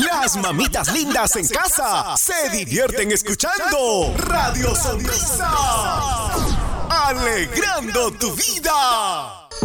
Las mamitas lindas en casa se divierten escuchando Radio Sonrisa. Alegrando tu vida.